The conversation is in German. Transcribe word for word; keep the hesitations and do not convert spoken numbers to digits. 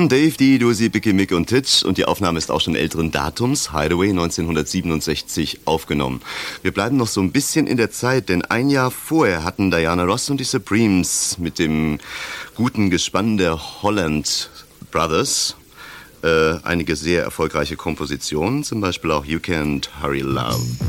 John, Dave, die, Dusi, Bicky, Mick und Titch. Und die Aufnahme ist auch schon älteren Datums. Hideaway neunzehnhundertsiebenundsechzig aufgenommen. Wir bleiben noch so ein bisschen in der Zeit, denn ein Jahr vorher hatten Diana Ross und die Supremes mit dem guten Gespann der Holland Brothers äh, einige sehr erfolgreiche Kompositionen, zum Beispiel auch You Can't Hurry Love.